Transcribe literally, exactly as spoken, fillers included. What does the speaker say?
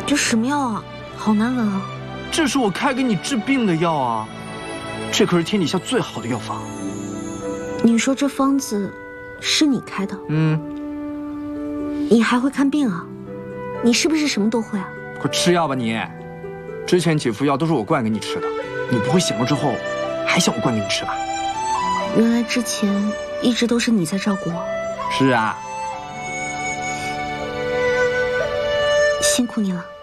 这什么药啊？好难闻啊！ 这是我开给你治病的药啊，这可是天底下最好的药方。 你说这方子是你开的？ 嗯。 你还会看病啊？你是不是什么都会啊？ 快吃药吧你！之前几副药都是我灌给你吃的，你不会醒了之后还想我灌给你吃吧？ 原来之前一直都是你在照顾我。 是啊。 辛苦你了。